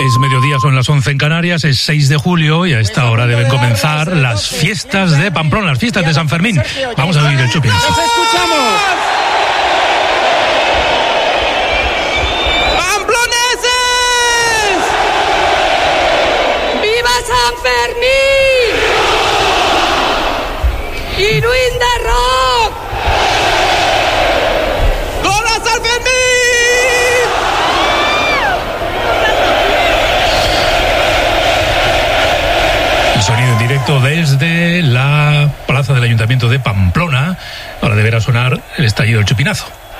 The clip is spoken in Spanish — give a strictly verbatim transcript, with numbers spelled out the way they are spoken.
Es mediodía, son las once en Canarias, es seis de julio y a esta hora deben comenzar las fiestas de Pamplona, las fiestas de San Fermín. Vamos a oír el chupinazo. ¡Nos escuchamos! ¡Pamploneses! ¡Viva San Fermín! ¡Iruin de Rock! ¡Hola, San Fermín! Sonido en directo desde la plaza del Ayuntamiento de Pamplona. Ahora deberá sonar el estallido del chupinazo.